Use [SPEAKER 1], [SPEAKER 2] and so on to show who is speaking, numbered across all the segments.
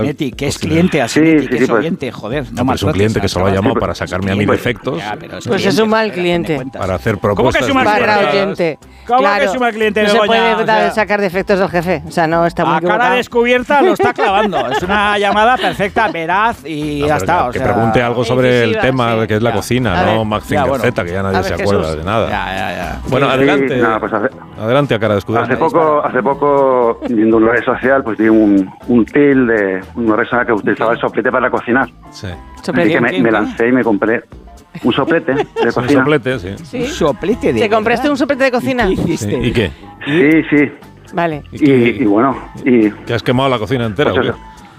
[SPEAKER 1] Asinetti, que es cliente, Asinetti, que es oyente, joder.
[SPEAKER 2] No, es un cliente que solo ha llamado para sacarme a mí defectos.
[SPEAKER 3] Pues es un mal cliente.
[SPEAKER 2] Para hacer propuestas.
[SPEAKER 1] ¿Cómo que es un mal cliente?
[SPEAKER 3] Para oyente.
[SPEAKER 1] ¿Cómo que es un mal cliente?
[SPEAKER 3] No se puede sacar defectos del jefe. O sea, no está muy equivocado.
[SPEAKER 1] A cara descubierta lo está clavando. Es una llamada perfecta, veraz y ya está.
[SPEAKER 2] Que pregunte algo sobre el tema que es la cocina, no Mazinger Z, que ya nadie se acuerda de nada. Bueno, adelante. Adelante a cara descubierta.
[SPEAKER 4] Hace poco, viendo una red social, pues vi un reel de una red social que utilizaba el soplete para cocinar.
[SPEAKER 2] Sí.
[SPEAKER 4] Así que me lancé y me compré un soplete de cocina.
[SPEAKER 2] Un soplete, sí.
[SPEAKER 1] ¿Un soplete de
[SPEAKER 3] ¿Te compraste un soplete de cocina?
[SPEAKER 2] ¿Y qué?
[SPEAKER 4] Sí.
[SPEAKER 3] Vale.
[SPEAKER 4] Y bueno.
[SPEAKER 2] ¿Que has quemado la cocina entera o qué?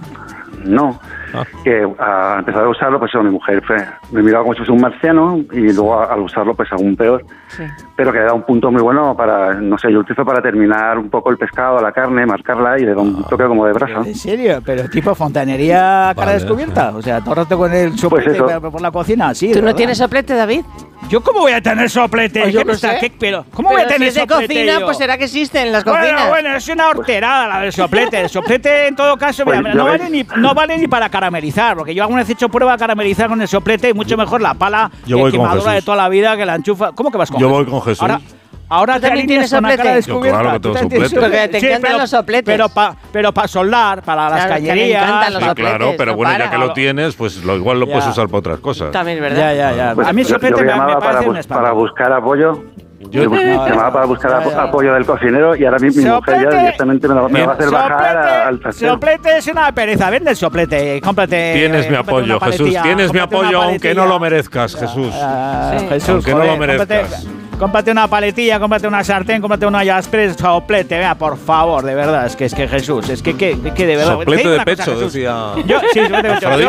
[SPEAKER 4] No. Que al empezar a usarlo, pues mi mujer me miraba como si fuese un marciano y luego al usarlo, pues aún peor. Sí. Pero que le da un punto muy bueno para, no sé, yo lo utilizo para terminar un poco el pescado, la carne, marcarla y le da un toque como de brasa.
[SPEAKER 1] ¿En serio? ¿Pero tipo fontanería cara descubierta? O sea, todo el rato con el soplete por la cocina, sí.
[SPEAKER 3] ¿Tú no tienes soplete, David?
[SPEAKER 1] ¿Yo cómo voy a tener soplete?
[SPEAKER 3] Pues yo no sé.
[SPEAKER 1] ¿Cómo voy a tener
[SPEAKER 3] si es de
[SPEAKER 1] soplete
[SPEAKER 3] cocina,
[SPEAKER 1] yo?
[SPEAKER 3] pues será que existe en las cocinas.
[SPEAKER 1] Bueno, es una horterada la del soplete. El soplete, en todo caso,
[SPEAKER 4] pues
[SPEAKER 1] no vale ni para caramelizar, porque yo alguna vez he hecho prueba de caramelizar con el soplete y mucho mejor la pala quemadura de toda la vida que la enchufa. ¿Cómo que vas con
[SPEAKER 2] Yo voy con Jesús.
[SPEAKER 1] Ahora te
[SPEAKER 3] también tienes
[SPEAKER 1] con la cara descubierta.
[SPEAKER 2] Claro que tengo soplete.
[SPEAKER 3] Porque te encantan los sopletes.
[SPEAKER 1] Pero para soldar, para las cañerías.
[SPEAKER 3] Me encantan los sopletes.
[SPEAKER 2] Claro, pero bueno, ya que lo tienes, pues igual lo puedes usar para otras cosas.
[SPEAKER 3] También es verdad.
[SPEAKER 1] Ya.
[SPEAKER 4] Pues
[SPEAKER 1] a mí el soplete me parece un espanto.
[SPEAKER 4] Para buscar apoyo. Yo llamaba para buscar apoyo del cocinero y ahora mi mujer ya directamente me va a hacer bajar al trastero.
[SPEAKER 1] Soplete es una pereza. Vende el soplete, cómprate.
[SPEAKER 2] Tienes mi apoyo, Jesús. Tienes mi apoyo, aunque no lo merezcas, Jesús.
[SPEAKER 1] Jesús,
[SPEAKER 2] aunque no lo merezcas.
[SPEAKER 1] Cómprate una paletilla, cómprate una sartén, cómprate una Jaspres, soplete, vea, por favor, de verdad, es que Jesús, es que de verdad.
[SPEAKER 2] Soplete de pecho, decía.
[SPEAKER 1] Soplete de pecho.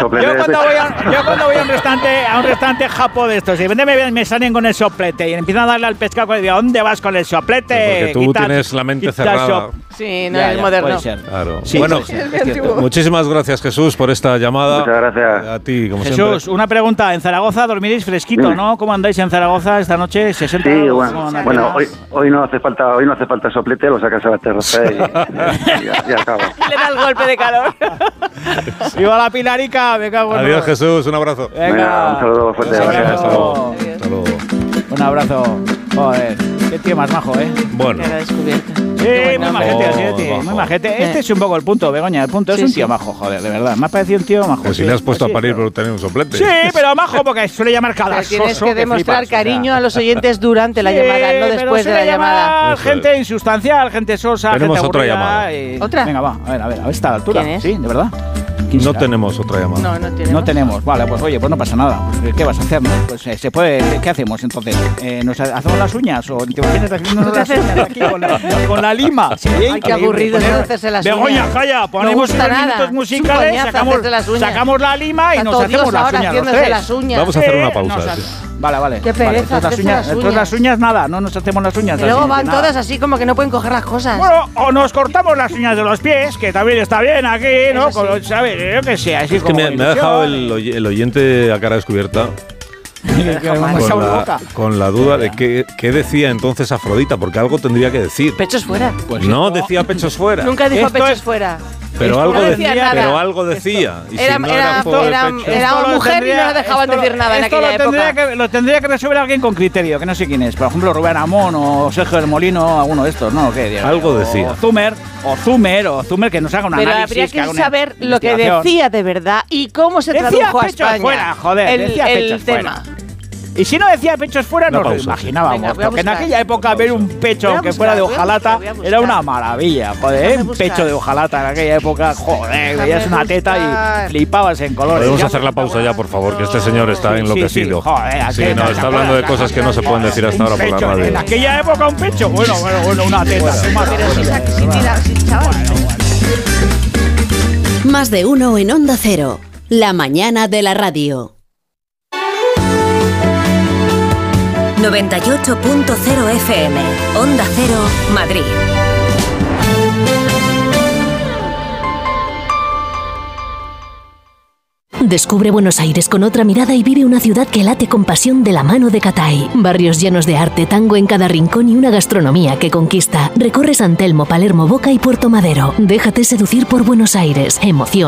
[SPEAKER 1] Yo cuando voy a un restaurante japo de estos, y me salen con el soplete y empiezan a darle al pescado, y digo, ¿dónde vas con el soplete?
[SPEAKER 2] Porque tú tienes la mente cerrada.
[SPEAKER 3] Sí, no es moderno.
[SPEAKER 1] Puede ser.
[SPEAKER 2] Claro. Sí, bueno, muchísimas gracias, Jesús, por esta llamada.
[SPEAKER 4] Muchas gracias.
[SPEAKER 2] A ti, como
[SPEAKER 1] Jesús,
[SPEAKER 2] siempre.
[SPEAKER 1] Jesús, una pregunta. En Zaragoza dormiréis fresquito, ¿no? ¿Cómo andáis en Zaragoza esta noche? 60
[SPEAKER 4] sí, bueno, hoy no hace falta soplete, lo sacas a la terraza y ya acaba.
[SPEAKER 3] Le da el golpe de calor.
[SPEAKER 1] ¡Viva la Pilarica! Me cago en
[SPEAKER 2] Adiós, Jesús, un abrazo.
[SPEAKER 4] Venga, un saludo fuerte. Gracias.
[SPEAKER 2] Hasta luego.
[SPEAKER 1] Un abrazo. Joder, qué tío más majo, ¿eh?
[SPEAKER 2] Bueno.
[SPEAKER 1] Sí, muy majete, muy majete. Este es un poco el punto, Begoña. El punto es un tío majo, joder, de verdad. Me ha parecido un tío majo.
[SPEAKER 2] Pues si le has puesto a parir por tener un soplete.
[SPEAKER 1] Sí, pero majo porque suele llamar cada soso.
[SPEAKER 3] Tienes que demostrar cariño a los oyentes durante la llamada, no después de la llamada.
[SPEAKER 1] Gente insustancial, gente sosa,
[SPEAKER 2] tenemos
[SPEAKER 1] gente
[SPEAKER 2] otra
[SPEAKER 1] llamada.
[SPEAKER 3] ¿Otra?
[SPEAKER 1] Venga, va, a ver, está a la altura.
[SPEAKER 3] ¿Quién es?
[SPEAKER 1] Sí, de verdad.
[SPEAKER 2] No tenemos otra llamada.
[SPEAKER 3] No tenemos.
[SPEAKER 1] Vale, pues oye, pues no pasa nada. Pues, ¿qué vas a hacer? Pues se puede. ¿Qué hacemos entonces? ¿Nos hacemos las uñas o te imaginas haciéndonos las uñas aquí con la lima? Sí,
[SPEAKER 3] ay, qué aburrido es hacerse las uñas.
[SPEAKER 1] Begoña, calla, ponemos unos minutos musicales, sacamos la lima y nos hacemos las uñas los tres.
[SPEAKER 2] Vamos a hacer una pausa.
[SPEAKER 1] Vale.
[SPEAKER 3] Qué pereza hacerse
[SPEAKER 1] las uñas nada, no nos hacemos las uñas.
[SPEAKER 3] Y luego van todas así como que no pueden coger las cosas.
[SPEAKER 1] Bueno, o nos cortamos las uñas de los pies, que también está bien aquí, ¿no? ¿Sabes? Yo que sé, así
[SPEAKER 2] es que me ha dejado el oyente a cara descubierta. Con la duda de qué decía entonces Afrodita, porque algo tendría que decir.
[SPEAKER 3] Pechos fuera.
[SPEAKER 2] Pues no decía pechos fuera.
[SPEAKER 3] Nunca dijo pechos fuera.
[SPEAKER 2] Pero algo decía. Y
[SPEAKER 3] era mujer y no la dejaban decir nada en aquella época.
[SPEAKER 1] Lo tendría que resolver alguien con criterio, que no sé quién es. Por ejemplo, Rubén Amón o Sergio del Molino, alguno de estos, ¿no? ¿Qué?
[SPEAKER 2] Algo decía.
[SPEAKER 1] O Zumer, que nos haga un análisis.
[SPEAKER 3] Pero habría que saber lo que decía de verdad y cómo se tradujo a España.
[SPEAKER 1] Fuera, joder, decía pechos
[SPEAKER 3] tema.
[SPEAKER 1] Fuera. Y si no decía pechos fuera, nos lo imaginábamos. Porque en aquella época ver un pecho que fuera de hojalata era una maravilla. Joder, un pecho de hojalata en aquella época, joder, veías una teta y flipabas en colores.
[SPEAKER 2] Podemos hacer la pausa ya, por favor, que este señor está enloquecido.
[SPEAKER 1] Sí,
[SPEAKER 2] está hablando de cosas que no se pueden decir hasta ahora por la radio.
[SPEAKER 1] En aquella época un pecho, bueno, una teta.
[SPEAKER 5] Más de uno en Onda Cero. La mañana de la radio. 98.0 FM, Onda Cero, Madrid. Descubre Buenos Aires con otra mirada y vive una ciudad que late con pasión de la mano de Catay. Barrios llenos de arte, tango en cada rincón y una gastronomía que conquista. Recorre San Telmo, Palermo, Boca y Puerto Madero. Déjate seducir por Buenos Aires. Emoción.